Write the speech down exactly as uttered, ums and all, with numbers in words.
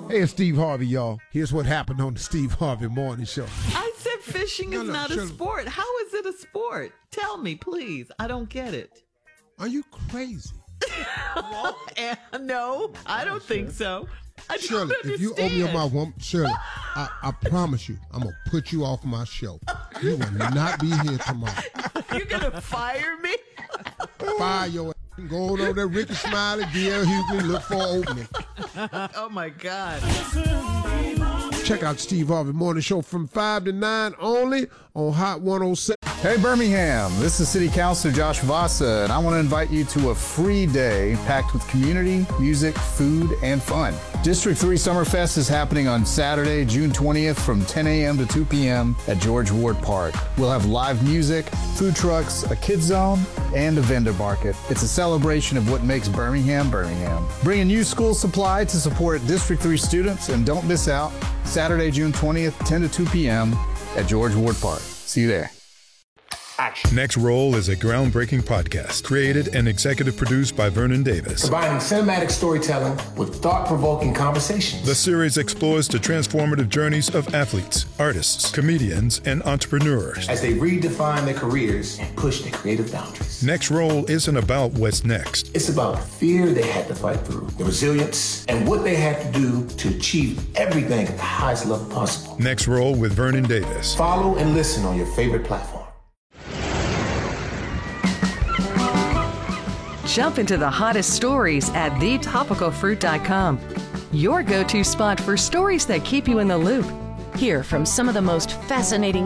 Hey, it's Steve Harvey, y'all. Here's what happened on the Steve Harvey Morning Show. I said fishing No, is no, not Shirley. a sport. How is it a sport? Tell me, please. I don't get it. Are you crazy? And no, I don't think so. I don't Shirley, understand. if you open your mouth, one, Shirley, I, I promise you, I'm going to put you off my show. You will not be here tomorrow. You're going to fire me? Fire your ass. Go on over there, Ricky Smiley, D L Hughley, look for an opening. Oh, my God. Check out Steve Harvey Morning Show from five to nine only on Hot one oh seven. Hey Birmingham, this is City Councilor Josh Vasa, and I want to invite you to a free day packed with community, music, food, and fun. District three Summerfest is happening on Saturday, June twentieth from ten a.m. to two p.m. at George Ward Park. We'll have live music, food trucks, a kids zone, and a vendor market. It's a celebration of what makes Birmingham, Birmingham. Bring a new school supply to support District three students, and don't miss out, Saturday, June twentieth, ten to two p.m. at George Ward Park. See you there. Action. Next Roll is a groundbreaking podcast created and executive produced by Vernon Davis. Combining cinematic storytelling with thought-provoking conversations. The series explores the transformative journeys of athletes, artists, comedians, and entrepreneurs as they redefine their careers and push their creative boundaries. Next Roll isn't about what's next. It's about the fear they had to fight through, the resilience, and what they had to do to achieve everything at the highest level possible. Next Roll with Vernon Davis. Follow and listen on your favorite platform. Jump into the hottest stories at the topical fruit dot com. Your go-to spot for stories that keep you in the loop. Hear from some of the most fascinating